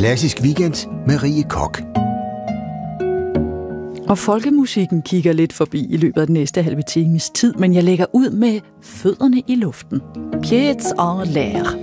Klassisk Weekend med Rie Koch. Og folkemusikken kigger lidt forbi i løbet af den næste halve times tid, men jeg lægger ud med fødderne i luften. Pieds en l'air.